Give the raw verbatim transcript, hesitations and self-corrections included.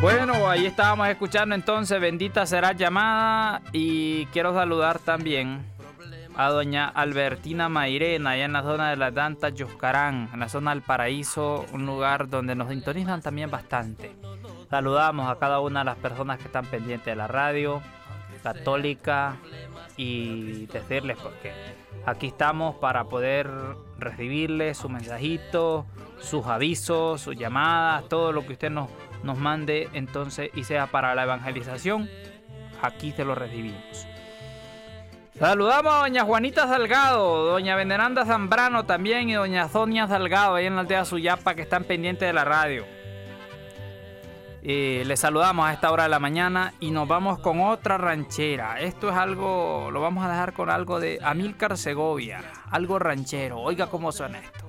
Bueno, ahí estábamos escuchando entonces Bendita Será Llamada, y quiero saludar también a doña Albertina Mairena, allá en la zona de las Dantas, Yoscarán, en la zona del Paraíso, un lugar donde nos sintonizan también bastante. Saludamos a cada una de las personas que están pendientes de la radio católica y decirles porque aquí estamos para poder recibirles su mensajito, sus avisos, sus llamadas, todo lo que usted nos, nos mande entonces y sea para la evangelización, aquí se lo recibimos. Saludamos a doña Juanita Salgado, doña Veneranda Zambrano también y doña Sonia Salgado ahí en la aldea Suyapa, que están pendientes de la radio. Eh, les saludamos a esta hora de la mañana y nos vamos con otra ranchera. Esto es algo, lo vamos a dejar con algo de Amílcar Segovia, algo ranchero. Oiga cómo suena esto.